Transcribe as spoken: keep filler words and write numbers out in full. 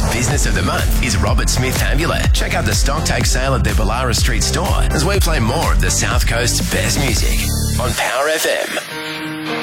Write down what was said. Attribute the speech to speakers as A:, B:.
A: week's Business of the Month is Robert Smith Amulet. Check out the stock take sale at their Ballara Street store as we play more of the South Coast's best music on Power F M.